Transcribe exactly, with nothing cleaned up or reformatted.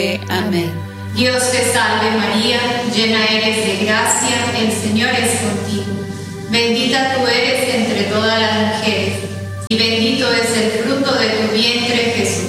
Amén. Dios te salve María, llena eres de gracia, el Señor es contigo. Bendita tú eres entre todas las mujeres,